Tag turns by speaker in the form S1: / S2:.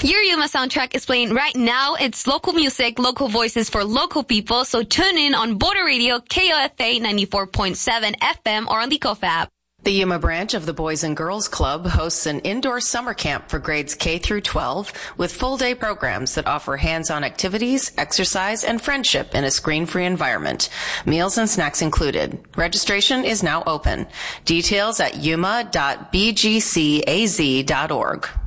S1: Your Yuma soundtrack is playing right now. It's local music, local voices for local people. So tune in on Border Radio, KOFA 94.7 FM or on the KOFA app.
S2: The Yuma branch of the Boys and Girls Club hosts an indoor summer camp for grades K through 12 with full-day programs that offer hands-on activities, exercise, and friendship in a screen-free environment. Meals and snacks included. Registration is now open. Details at yuma.bgcaz.org.